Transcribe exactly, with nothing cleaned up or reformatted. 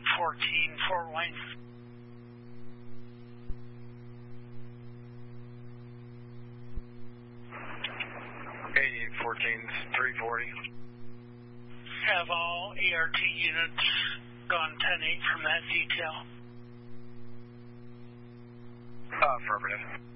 eight fourteen, Fort Wayne. eighty-eight fourteen, three forty. Have all E R T units gone ten eight from that detail? Uh, affirmative.